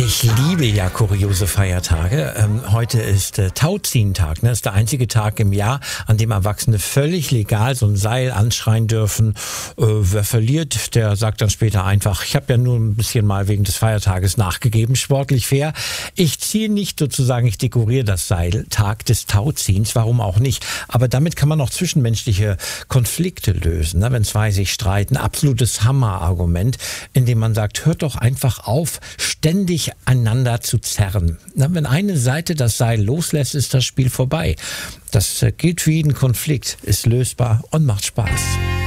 Ich liebe ja kuriose Feiertage. Heute ist Tauziehentag. Das ist der einzige Tag im Jahr, an dem Erwachsene völlig legal so ein Seil anschreien dürfen. Wer verliert, der sagt dann später einfach, ich habe ja nur ein bisschen mal wegen des Feiertages nachgegeben, sportlich fair. Ich ziehe nicht sozusagen, ich dekoriere das Seil, Tag des Tauziehens, warum auch nicht. Aber damit kann man auch zwischenmenschliche Konflikte lösen, wenn zwei sich streiten. Absolutes Hammerargument, indem man sagt, hört doch einfach auf, ständig einander zu zerren. Wenn eine Seite das Seil loslässt, ist das Spiel vorbei. Das gilt für jeden Konflikt, ist lösbar und macht Spaß.